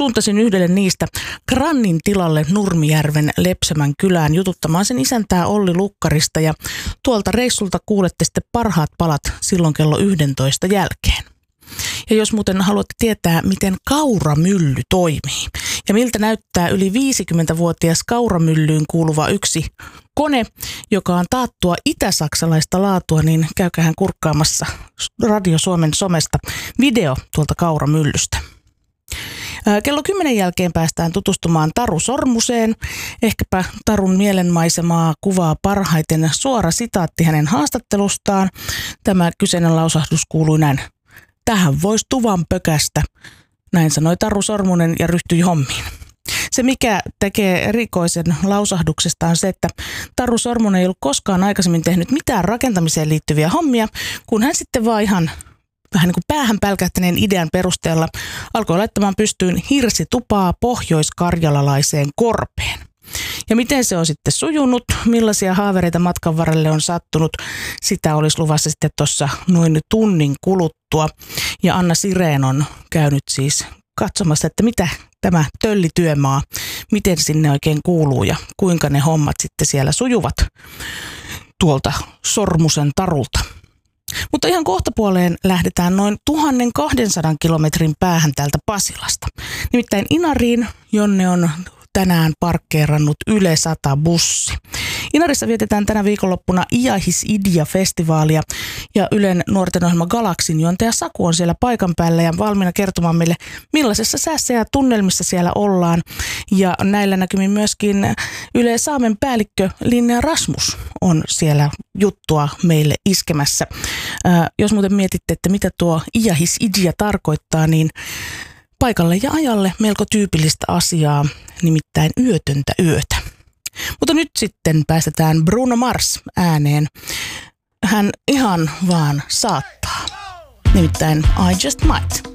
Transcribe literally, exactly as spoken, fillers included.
suuntasin yhdelle niistä Grannin tilalle Nurmijärven Lepsämän kylään jututtamaan sen isäntää Olli Lukkarista ja tuolta reissulta kuulette sitten parhaat palat silloin kello yksitoista jälkeen. Ja jos muuten haluatte tietää, miten kauramylly toimii ja miltä näyttää yli viisikymmentävuotias kauramyllyyn kuuluva yksi kone, joka on taattua itä-saksalaista laatua, niin käykähän kurkkaamassa Radio Suomen somesta video tuolta kauramyllystä. Kello kymmenen jälkeen päästään tutustumaan Taru Sormuseen. Ehkäpä Tarun mielenmaisemaa kuvaa parhaiten suora sitaatti hänen haastattelustaan. Tämä kyseinen lausahdus kuului näin. Tähän voisi tuvan pökästä, näin sanoi Taru Sormunen ja ryhtyi hommiin. Se, mikä tekee erikoisen lausahduksesta, on se, että Taru Sormunen ei ollut koskaan aikaisemmin tehnyt mitään rakentamiseen liittyviä hommia, kun hän sitten vaan ihan vähän niin kuin päähän pälkähtäneen idean perusteella alkoi laittamaan pystyyn hirsitupaa pohjoiskarjalalaiseen korpeen. Ja miten se on sitten sujunut, millaisia haavereita matkan varrelle on sattunut, sitä olisi luvassa sitten tuossa noin tunnin kuluttua. Ja Anna Sireen on käynyt siis katsomassa, että mitä tämä töllityömaa, miten sinne oikein kuuluu ja kuinka ne hommat sitten siellä sujuvat tuolta Sormusen Tarulta. Mutta ihan kohtapuoleen lähdetään noin tuhatkaksisataa kilometrin päähän täältä Pasilasta. Nimittäin Inariin, jonne on tänään parkkeerannut Yle sata bussi. Inarissa vietetään tänä viikonloppuna Iahis Idia-festivaalia ja Ylen nuorten ohjelma Galaksin juontaja Saku on siellä paikan päällä ja valmiina kertomaan meille, millaisessa säässä ja tunnelmissa siellä ollaan. Ja näillä näkymin myöskin Yle Saamen päällikkö Linnea Rasmus on siellä juttua meille iskemässä. Ää, jos muuten mietitte, että mitä tuo Iahis Idia tarkoittaa, niin paikalle ja ajalle melko tyypillistä asiaa, nimittäin yötöntä yötä. Mutta nyt sitten päästetään Bruno Mars ääneen. Hän ihan vaan saattaa. Nimittäin I Just Might.